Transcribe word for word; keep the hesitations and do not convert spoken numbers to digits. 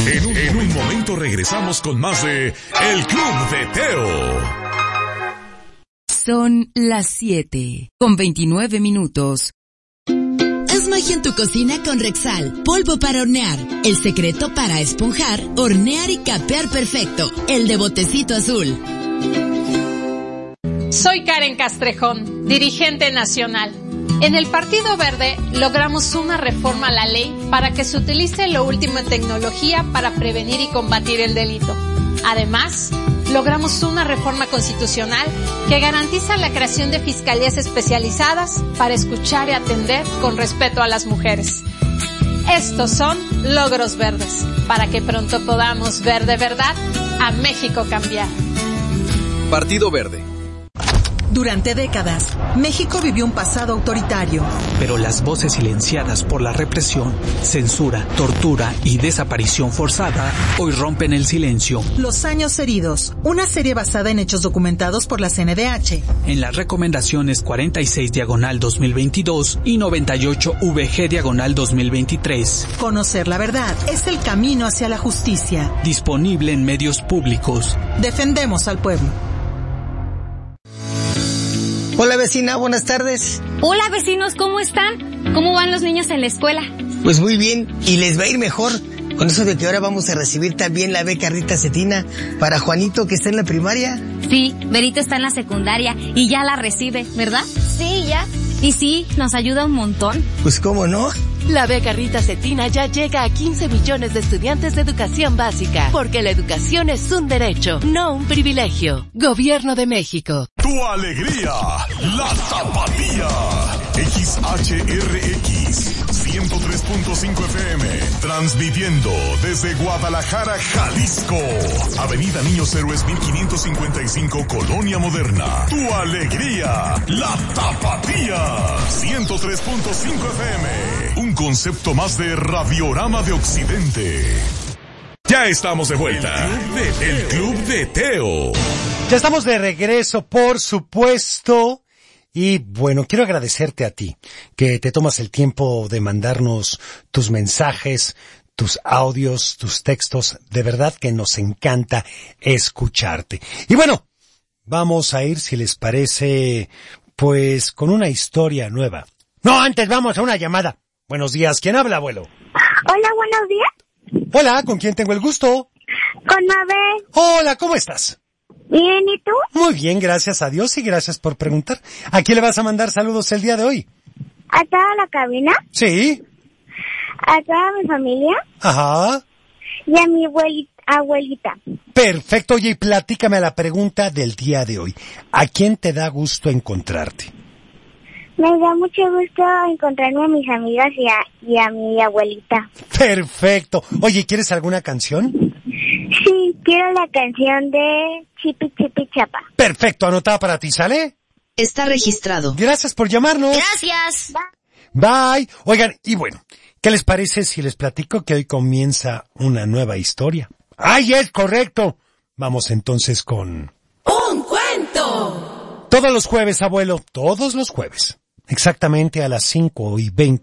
En un, en un momento regresamos con más de El Club de Teo. Son las siete, con veintinueve minutos. Haz magia en tu cocina con Rexal, polvo para hornear. El secreto para esponjar, hornear y capear perfecto. El de botecito azul. Soy Karen Castrejón, dirigente nacional. En el Partido Verde logramos una reforma a la ley para que se utilice lo último en tecnología para prevenir y combatir el delito. Además, logramos una reforma constitucional que garantiza la creación de fiscalías especializadas para escuchar y atender con respeto a las mujeres. Estos son logros verdes, para que pronto podamos ver de verdad a México cambiar. Partido Verde. Durante décadas, México vivió un pasado autoritario. Pero las voces silenciadas por la represión, censura, tortura y desaparición forzada hoy rompen el silencio. Los años heridos, una serie basada en hechos documentados por la C N D H. En las recomendaciones cuarenta y seis diagonal dos mil veintidós y noventa y ocho V G diagonal dos mil veintitrés. Conocer la verdad es el camino hacia la justicia. Disponible en medios públicos. Defendemos al pueblo. Hola vecina, buenas tardes. Hola vecinos, ¿cómo están? ¿Cómo van los niños en la escuela? Pues muy bien, y les va a ir mejor con eso de que ahora vamos a recibir también la beca Rita Cetina para Juanito que está en la primaria. Sí, Berito está en la secundaria y ya la recibe, ¿verdad? Sí, ya. Y sí, nos ayuda un montón. Pues cómo no. La beca Rita Cetina ya llega a quince millones de estudiantes de educación básica, porque la educación es un derecho, no un privilegio. Gobierno de México. Tu alegría, la Tapatía. X H R X ciento tres punto cinco F M, transmitiendo desde Guadalajara, Jalisco. Avenida Niños Héroes mil quinientos cincuenta y cinco, Colonia Moderna. Tu alegría, la Tapatía. ciento tres punto cinco F M. Un concepto más de Radiorama de Occidente. Ya estamos de vuelta. El Club de Teo. Ya estamos de regreso, por supuesto. Y bueno, quiero agradecerte a ti, que te tomas el tiempo de mandarnos tus mensajes, tus audios, tus textos. De verdad que nos encanta escucharte. Y bueno, vamos a ir, si les parece, pues con una historia nueva. No, antes vamos a una llamada. Buenos días, ¿quién habla, abuelo? Hola, buenos días. Hola, ¿con quién tengo el gusto? Con Mabel. Hola, ¿cómo estás? Bien, ¿y tú? Muy bien, gracias a Dios y gracias por preguntar. ¿A quién le vas a mandar saludos el día de hoy? ¿A toda la cabina? Sí. ¿A toda mi familia? Ajá. Y a mi abuelita. abuelita. Perfecto, oye, y platícame la pregunta del día de hoy. ¿A quién te da gusto encontrarte? Me da mucho gusto encontrarme a mis amigas y a, y a mi abuelita. Perfecto. Oye, ¿quieres alguna canción? Sí, quiero la canción de Chipi Chipi Chapa. Perfecto, anotada para ti, ¿sale? Está registrado. Gracias por llamarnos. Gracias. Bye. Oigan, y bueno, ¿qué les parece si les platico que hoy comienza una nueva historia? ¡Ay, es correcto! Vamos entonces con... ¡Un cuento! Todos los jueves, abuelo, todos los jueves. Exactamente a las cinco y veinte